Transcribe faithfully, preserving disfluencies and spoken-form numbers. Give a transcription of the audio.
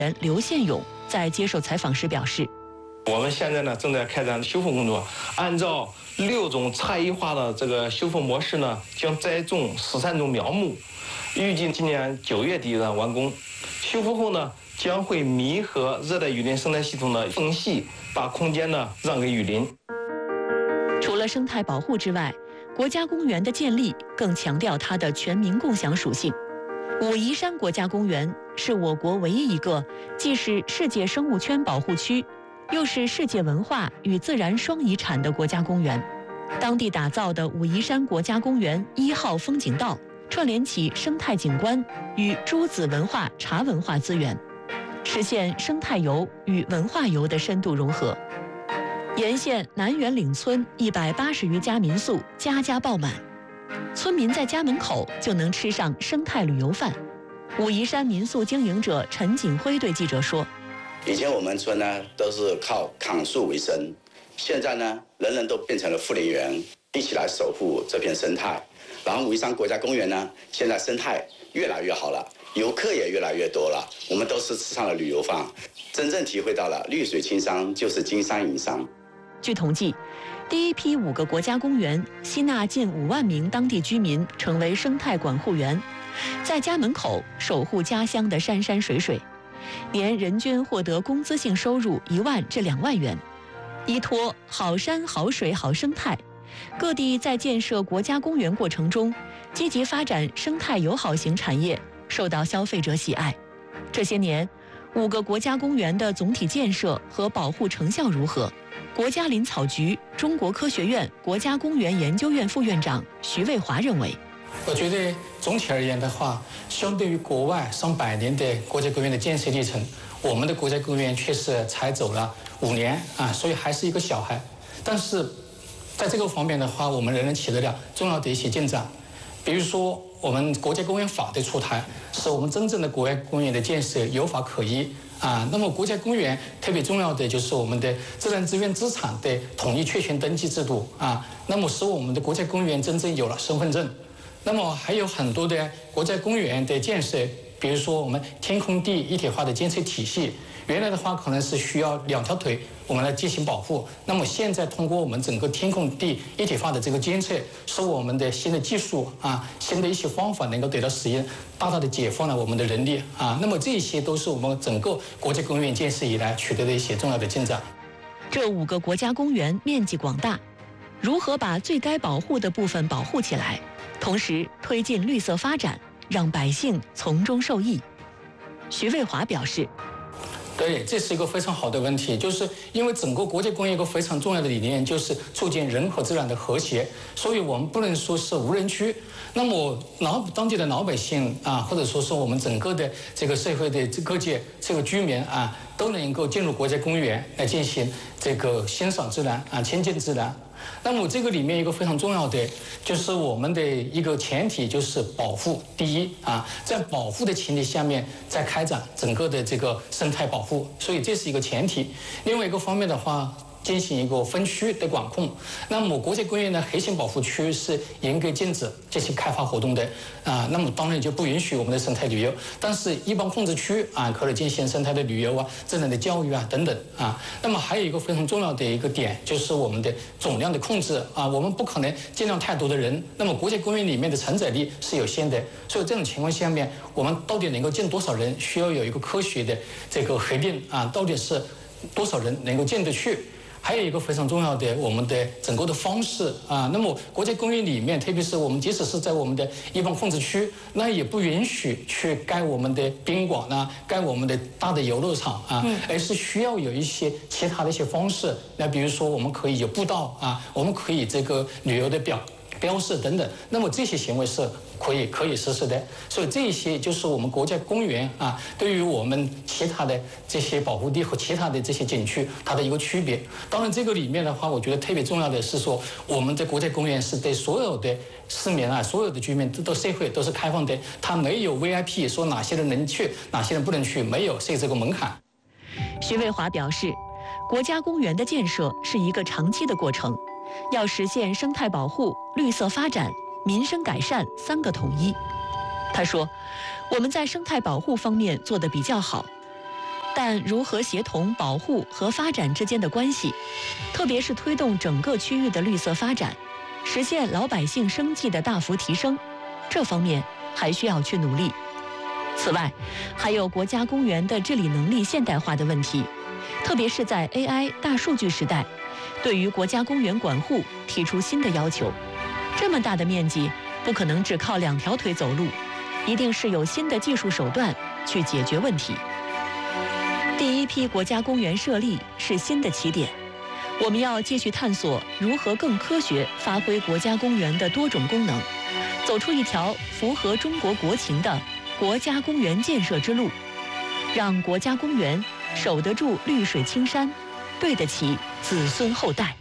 人刘宪勇在接受采访时表示， 我们现在呢正在开展修复工作，按照六种差异化的这个修复模式呢，将栽种十三种苗木，预计今年九月底呢完工。修复后呢，将会弥合热带雨林生态系统的缝隙，把空间呢让给雨林。 除了生态保护之外，国家公园的建立更强调它的全民共享属性。武夷山国家公园是我国唯一一个既是世界生物圈保护区，又是世界文化与自然双遗产的国家公园。当地打造的武夷山国家公园一号风景道，串联起生态景观与诸子文化茶文化资源，实现生态游与文化游的深度融合。沿线南园岭村一百八十余家民宿家家爆满，村民在家门口就能吃上生态旅游饭。武夷山民宿经营者陈锦辉对记者说：“ 以前我们村呢都是靠砍树为生，现在呢人人都变成了护林员，一起来守护这片生态。然后武夷山国家公园呢，现在生态越来越好了，游客也越来越多了，我们都是吃上了旅游饭，真正体会到了绿水青山就是金山银山。” 据统计，第一批五个国家公园吸纳近五万名当地居民成为生态管护员，在家门口守护家乡的山山水水，年人均获得工资性收入一万至两万元。依托好山好水好生态，各地在建设国家公园过程中，积极发展生态友好型产业，受到消费者喜爱。这些年，五个国家公园的总体建设和保护成效如何？国家林草局中国科学院国家公园研究院副院长徐卫华认为， 我觉得总体而言的话，相对于国外上百年的国家公园的建设历程，我们的国家公园确实才走了五年啊，所以还是一个小孩。但是在这个方面的话，我们仍然取得了重要的一些进展。比如说，我们国家公园法的出台，使我们真正的国家公园的建设有法可依。啊，那么国家公园特别重要的就是我们的自然资源资产的统一确权登记制度啊，那么使我们的国家公园真正有了身份证。那么还有很多的国家公园的建设，比如说我们天空地一体化的监测体系，原来的话可能是需要两条腿我们来进行保护，那么现在通过我们整个天空地一体化的这个监测，使我们的新的技术啊，新的一些方法能够得到使用，大大的解放了我们的人力啊。那么这些都是我们整个国家公园建设以来取得的一些重要的进展。 这五个国家公园面积广大，如何把最该保护的部分保护起来，同时推进绿色发展，让百姓从中受益？徐卫华表示， 对，这是一个非常好的问题，就是因为整个国家公园一个非常重要的理念就是促进人和自然的和谐，所以我们不能说是无人区。那么老当地的老百姓啊，或者说是我们整个的这个社会的各界这个居民啊，都能够进入国家公园来进行这个欣赏自然啊，亲近自然。那么这个里面一个非常重要的就是我们的一个前提就是保护第一啊，在保护的前提下面再开展整个的这个生态保护，所以这是一个前提。另外一个方面的话，进行一个分区的管控。那么国家公园的核心保护区是严格禁止这些开发活动的啊，那么当然就不允许我们的生态旅游，但是一般控制区啊可以进行生态的旅游啊、自然的教育啊等等啊。那么还有一个非常重要的一个点就是我们的总量的控制啊，我们不可能尽量太多的人，那么国家公园里面的承载力是有限的，所以这种情况下面，我们到底能够进多少人，需要有一个科学的这个核定啊，到底是多少人能够进得去。还有一个非常重要的，我们的整个的方式啊，那么国家公园里面，特别是我们即使是在我们的一般控制区，那也不允许去盖我们的宾馆呐、啊，盖我们的大的游乐场啊，嗯、而是需要有一些其他的一些方式。那比如说，我们可以有步道啊，我们可以这个旅游的表标示等等，那么这些行为是可以可以实施的。所以这些就是我们国家公园啊，对于我们其他的这些保护地和其他的这些景区它的一个区别。当然这个里面的话，我觉得特别重要的是说，我们的国家公园是对所有的市民啊，所有的居民都社会都是开放的，它没有 V I P 说哪些人能去，哪些人不能去，没有设这个门槛。 徐卫华表示，国家公园的建设是一个长期的过程，要实现生态保护、绿色发展、民生改善三个统一。他说，我们在生态保护方面做得比较好， 但如何协同保护和发展之间的关系，特别是推动整个区域的绿色发展，实现老百姓生计的大幅提升，这方面还需要去努力。此外，还有国家公园的治理能力现代化的问题，特别是在 A I 大数据时代，对于国家公园管护提出新的要求。这么大的面积，不可能只靠两条腿走路，一定是有新的技术手段去解决问题。第一批国家公园设立是新的起点，我们要继续探索如何更科学发挥国家公园的多种功能，走出一条符合中国国情的国家公园建设之路，让国家公园守得住绿水青山，对得起子孙后代。